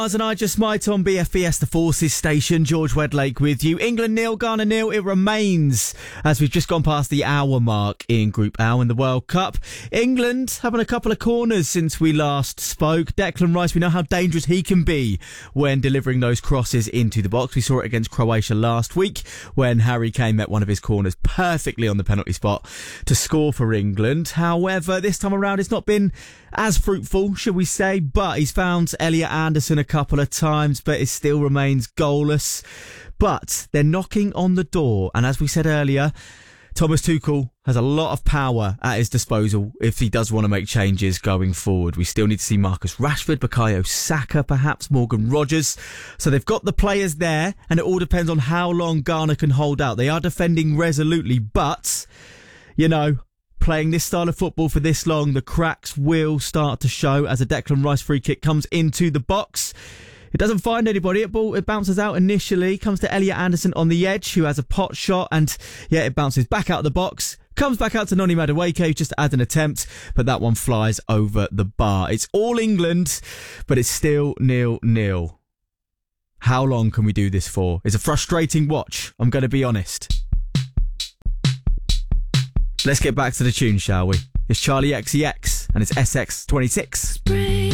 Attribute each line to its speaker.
Speaker 1: And I just might on BFBS The Forces station. George Wedlake with you. England 0, Ghana 0. It remains as we've just gone past the hour mark in Group L in the World Cup. England having a couple of corners since we last spoke. Declan Rice, we know how dangerous he can be when delivering those crosses into the box. We saw it against Croatia last week when Harry Kane met one of his corners perfectly on the penalty spot to score for England. However, this time around it's not been as fruitful, should we say, but he's found Elliot Anderson a couple of times, but it still remains goalless. But they're knocking on the door, and as we said earlier, Thomas Tuchel has a lot of power at his disposal if he does want to make changes going forward. We still need to see Marcus Rashford, Bukayo Saka, perhaps Morgan Rogers. So they've got the players there, and it all depends on how long Ghana can hold out. They are defending resolutely, but, you know, playing this style of football for this long, the cracks will start to show as a Declan Rice free kick comes into the box. It doesn't find anybody. It bounces out initially, comes to Elliot Anderson on the edge, who has a pot shot, and it bounces back out of the box, comes back out to Noni Madueke just to add an attempt, but that one flies over the bar. It's all England, but it's still 0-0. How long can we do this for? It's a frustrating watch, I'm going to be honest. Let's get back to the tune, shall we? It's Charlie XCX and it's SX26.